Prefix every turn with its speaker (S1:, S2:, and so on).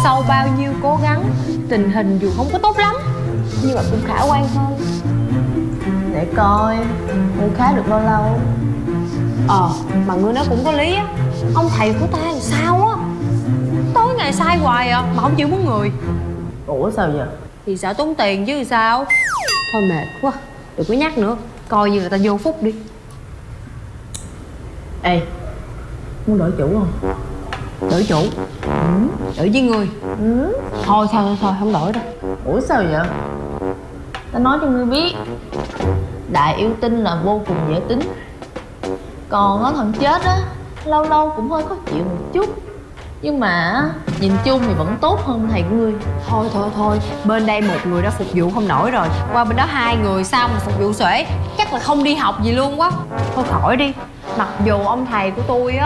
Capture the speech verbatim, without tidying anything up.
S1: Sau bao nhiêu cố gắng, tình hình dù không có tốt lắm nhưng mà cũng khả quan hơn.
S2: Để coi Ngươi khá được bao lâu.
S1: Ờ, mà ngươi nói cũng có lý á. Ông thầy của ta làm sao á, tối ngày sai hoài à mà không chịu muốn người.
S2: Ủa sao vậy?
S1: Thì sợ tốn tiền chứ sao. Thôi mệt quá, đừng có nhắc nữa. Coi như là ta vô phúc đi.
S2: Ê, muốn đổi chủ không?
S1: Đổi chủ? Ừ. Đổi với người?
S2: Ừ.
S1: Thôi thôi thôi, thôi không đổi đâu.
S2: Ủa sao vậy? Ta nói cho ngươi biết, đại yêu tinh là vô cùng dễ tính. Còn á thằng chết á, lâu lâu cũng hơi khó chịu một chút. Nhưng mà nhìn chung thì vẫn tốt hơn thầy của ngươi.
S1: Thôi thôi thôi, bên đây một người đã phục vụ không nổi rồi, qua bên đó hai người sao mà phục vụ xuể. Chắc là không đi học gì luôn quá. Thôi khỏi đi. Mặc dù ông thầy của tôi á